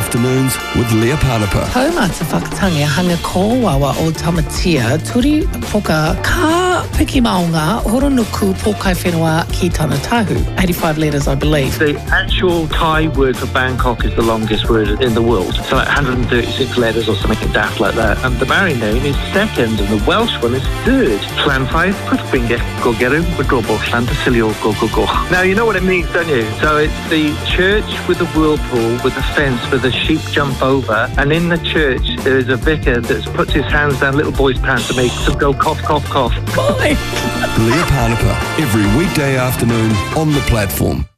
Afternoons with Leah Panapa. Tauma te whakatangi hanga kōwawa o Tamatia, turi poka ka piki maunga horonuku pōkai whenua ki tana tahu. 85 letters, I believe. The actual Thai word for Bangkok is the longest word in the world. So like 136 letters or something daft like that. And the Maori name is second and the Welsh one is third. Llanfair, Pwllgwyngyll, Gogeru, Wadrobo, Llantysilio, Go. Now you know what it means, don't you? So it's the church with the whirlpool, with the fence, where the sheep jump over, and in the church there is a vicar that puts his hands down little boys' pants to make them go cough, cough, cough. Bye. Leah Panapa, every weekday afternoon on the platform.